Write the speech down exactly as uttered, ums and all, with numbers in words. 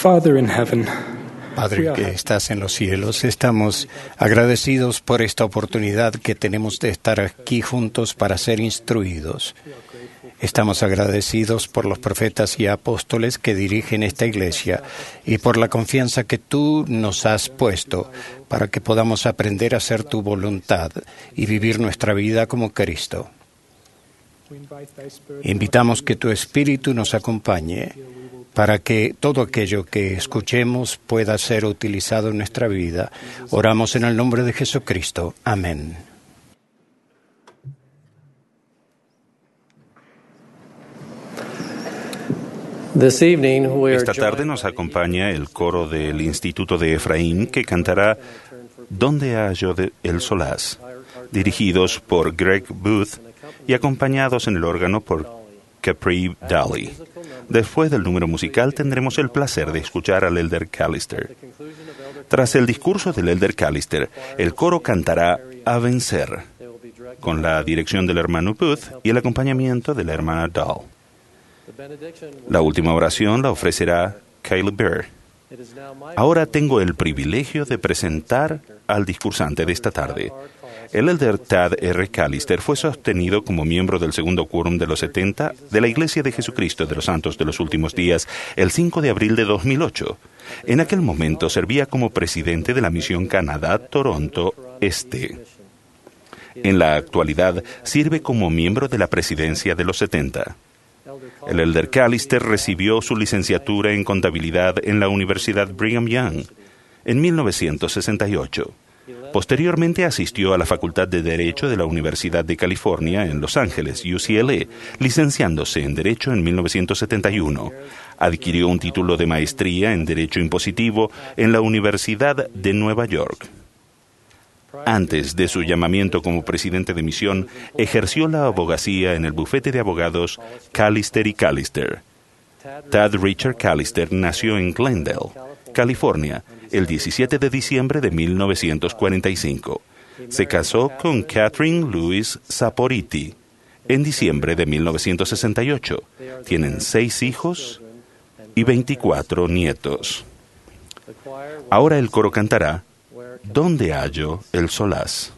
Father in heaven, Padre que estás en los cielos, estamos agradecidos por esta oportunidad que tenemos de estar aquí juntos para ser instruidos. Estamos agradecidos por los profetas y apóstoles que dirigen esta iglesia y por la confianza que tú nos has puesto para que podamos aprender a hacer tu voluntad y vivir nuestra vida como Cristo. Invitamos que tu Espíritu nos acompañe para que todo aquello que escuchemos pueda ser utilizado en nuestra vida. Oramos en el nombre de Jesucristo. Amén. Esta tarde nos acompaña el coro del Instituto de Efraín que cantará ¿Dónde hallo el solaz?, dirigidos por Greg Booth y acompañados en el órgano por Capri Daly. Después del número musical tendremos el placer de escuchar al Elder Callister. Tras el discurso del Elder Callister, el coro cantará A Vencer, con la dirección del hermano Booth y el acompañamiento de la hermana Dahl. La última oración la ofrecerá Caleb Bear. Ahora tengo el privilegio de presentar al discursante de esta tarde. El Elder Tad R. Callister fue sostenido como miembro del segundo quórum de los setenta de la Iglesia de Jesucristo de los Santos de los Últimos Días el cinco de abril de dos mil ocho. En aquel momento servía como presidente de la misión Canadá-Toronto Este. En la actualidad sirve como miembro de la presidencia de los setenta. El Elder Callister recibió su licenciatura en contabilidad en la Universidad Brigham Young en mil novecientos sesenta y ocho. Posteriormente asistió a la Facultad de Derecho de la Universidad de California en Los Ángeles, U C L A, licenciándose en Derecho en mil novecientos setenta y uno. Adquirió un título de maestría en Derecho Impositivo en la Universidad de Nueva York. Antes de su llamamiento como presidente de misión, ejerció la abogacía en el bufete de abogados Callister y Callister. Tad Richard Callister nació en Glendale, California, el diecisiete de diciembre de mil novecientos cuarenta y cinco. Se casó con Catherine Louise Saporiti en diciembre de mil novecientos sesenta y ocho. Tienen seis hijos y veinticuatro nietos. Ahora el coro cantará ¿Dónde hallo el solaz?